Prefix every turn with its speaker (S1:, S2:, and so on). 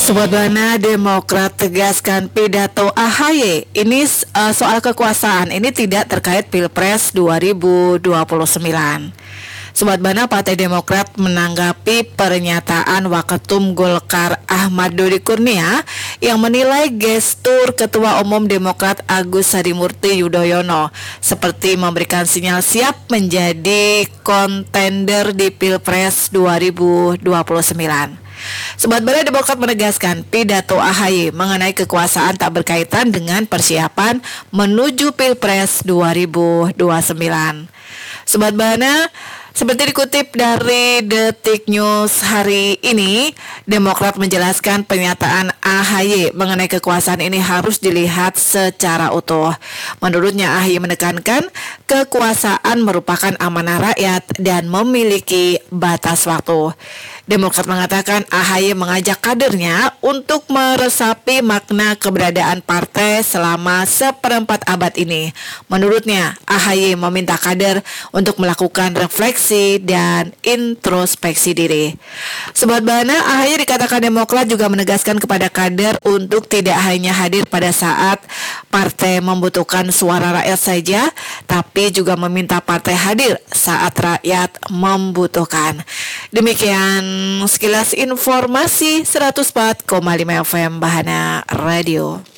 S1: Sobat Bana, Demokrat tegaskan pidato AHY ini soal kekuasaan ini tidak terkait Pilpres 2029. Sobat Bana, Partai Demokrat menanggapi pernyataan Waketum Golkar Ahmad Dodi Kurnia yang menilai gestur Ketua Umum Demokrat Agus Harimurti Yudhoyono seperti memberikan sinyal siap menjadi kontender di Pilpres 2029. Sobat Bana, Demokrat menegaskan pidato AHY mengenai kekuasaan tak berkaitan dengan persiapan menuju Pilpres 2029. Sobat Bana, seperti dikutip dari Detik News hari ini, Demokrat menjelaskan pernyataan AHY mengenai kekuasaan ini harus dilihat secara utuh. Menurutnya, AHY menekankan kekuasaan merupakan amanah rakyat dan memiliki batas waktu. Demokrat mengatakan AHY mengajak kadernya untuk meresapi makna keberadaan partai selama seperempat abad ini. Menurutnya, AHY meminta kader untuk melakukan refleksi dan introspeksi diri. Sobat Bana, AHY dikatakan Demokrat juga menegaskan kepada kader untuk tidak hanya hadir pada saat partai membutuhkan suara rakyat saja, tapi juga meminta partai hadir saat rakyat membutuhkan. Demikian sekilas informasi 104,5 FM Bahana Radio.